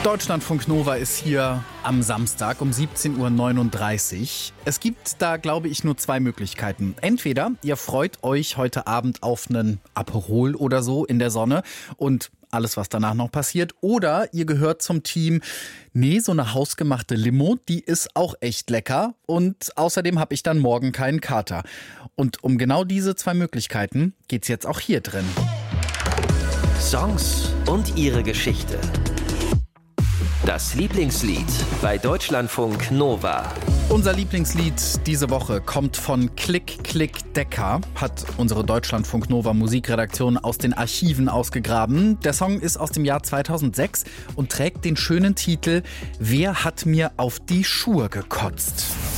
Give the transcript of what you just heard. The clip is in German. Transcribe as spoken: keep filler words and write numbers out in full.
Deutschlandfunk Nova ist hier am Samstag um siebzehn Uhr neununddreißig. Es gibt da, glaube ich, nur zwei Möglichkeiten. Entweder ihr freut euch heute Abend auf einen Aperol oder so in der Sonne und alles, was danach noch passiert. Oder ihr gehört zum Team, nee, so eine hausgemachte Limo, die ist auch echt lecker. Und außerdem habe ich dann morgen keinen Kater. Und um genau diese zwei Möglichkeiten geht's jetzt auch hier drin. Songs und ihre Geschichte. Das Lieblingslied bei Deutschlandfunk Nova. Unser Lieblingslied diese Woche kommt von Klick Klick Decker, hat unsere Deutschlandfunk Nova Musikredaktion aus den Archiven ausgegraben. Der Song ist aus dem Jahr zweitausendsechs und trägt den schönen Titel Wer hat mir auf die Schuhe gekotzt?